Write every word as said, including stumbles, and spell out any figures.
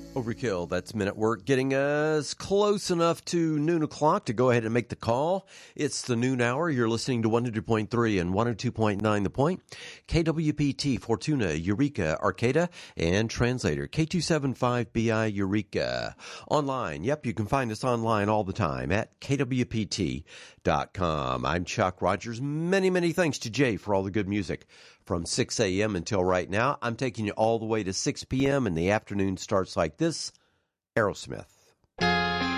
Overkill, that's Men at Work, getting us close enough to noon o'clock to go ahead and make the call. It's the noon hour. You're listening to one hundred point three and one oh two point nine The Point, K W P T, Fortuna, Eureka, Arcata, and Translator, K two seventy-five B I Eureka. Online, yep, you can find us online all the time at K W P T dot com. I'm Chuck Rogers. Many, many thanks to Jay for all the good music. From six a.m. until right now, I'm taking you all the way to six p.m. and the afternoon starts like this. Aerosmith.